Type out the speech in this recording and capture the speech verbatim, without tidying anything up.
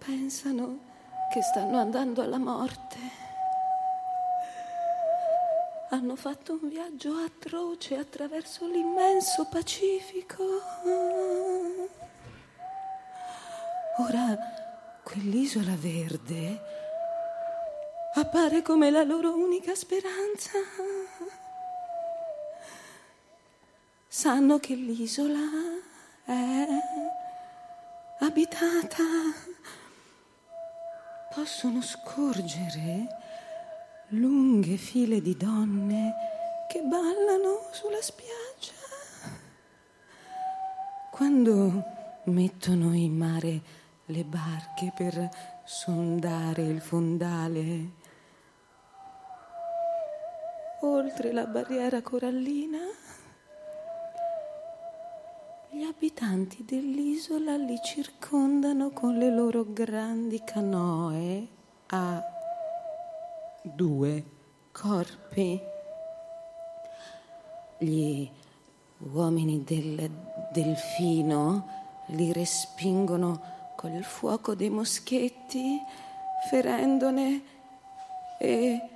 pensano che stanno andando alla morte. Hanno fatto un viaggio atroce attraverso l'immenso Pacifico. Ora quell'isola verde appare come la loro unica speranza. Sanno che l'isola è abitata. Possono scorgere lunghe file di donne che ballano sulla spiaggia. Quando mettono in mare le barche per sondare il fondale, oltre la barriera corallina, gli abitanti dell'isola li circondano con le loro grandi canoe a due corpi. Gli uomini del delfino li respingono col fuoco dei moschetti, ferendone e